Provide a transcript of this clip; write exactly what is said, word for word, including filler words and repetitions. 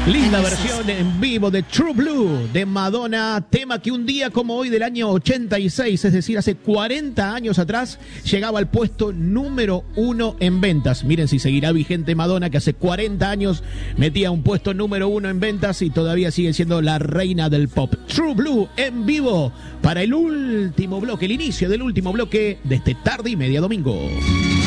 Linda versión en vivo de True Blue de Madonna, tema que un día como hoy del año ochenta y seis, es decir, hace cuarenta años atrás, llegaba al puesto número uno en ventas. Miren si seguirá vigente Madonna, que hace cuarenta años metía un puesto número uno en ventas y todavía sigue siendo la reina del pop. True Blue en vivo para el último bloque, el inicio del último bloque de este tarde y media domingo.